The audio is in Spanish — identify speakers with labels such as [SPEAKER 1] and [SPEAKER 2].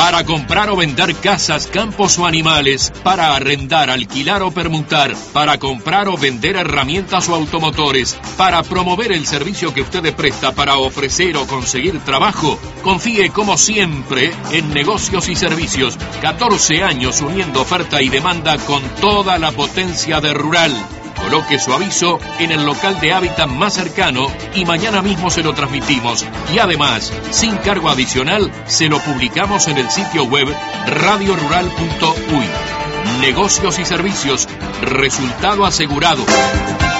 [SPEAKER 1] Para comprar o vender casas, campos o animales, para arrendar, alquilar o permutar, para comprar o vender herramientas o automotores, para promover el servicio que usted presta para ofrecer o conseguir trabajo, confíe como siempre en Negocios y Servicios. 14 años uniendo oferta y demanda con toda la potencia de Rural. Coloque su aviso en el local de hábitat más cercano y mañana mismo se lo transmitimos. Y además, sin cargo adicional, se lo publicamos en el sitio web radiorural.uy. Negocios y Servicios. Resultado asegurado.